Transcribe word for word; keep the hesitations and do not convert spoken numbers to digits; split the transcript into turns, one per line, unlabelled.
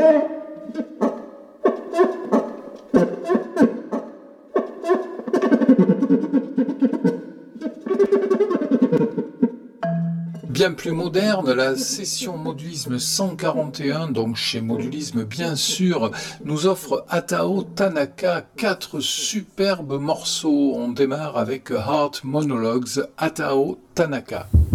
Bien plus moderne, la session Modulisme cent quarante et un, donc chez Modulisme bien sûr, nous offre Hatao Tanaka quatre superbes morceaux. On démarre avec Heart Monologues, Hatao Tanaka.